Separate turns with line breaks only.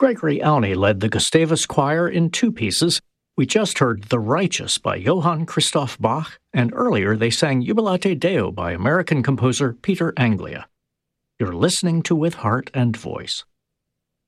Gregory Aune led the Gustavus Choir in two pieces. We just heard The Righteous by Johann Christoph Bach, and earlier they sang Jubilate Deo by American composer Peter Anglia. You're listening to With Heart and Voice.